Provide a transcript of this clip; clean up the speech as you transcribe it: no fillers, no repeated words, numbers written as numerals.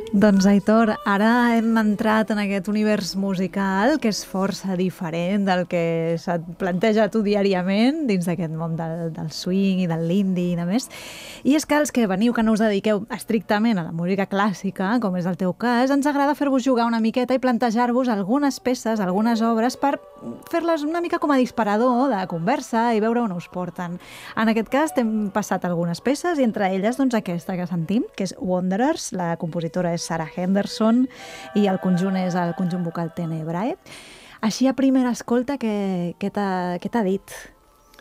Doncs Aitor, ara hem entrat en aquest univers musical que és força diferent del que se't planteja tu diàriament dins d'aquest món del swing i del l'indie i de més. I és que els que veniu, que no us dediqueu estrictament a la música clàssica, com és el teu cas, ens agrada fer-vos jugar una miqueta i plantejar-vos algunes peces, algunes obres per fer-les una mica com a disparador de conversa i veure on us porten. En aquest cas t'hem passat algunes peces i entre elles doncs aquesta que sentim, que és Wanderers, la compositora és Sarah Henderson i el conjunt és el conjunt vocal Tenebrae. Així a primera escolta, què t'ha dit?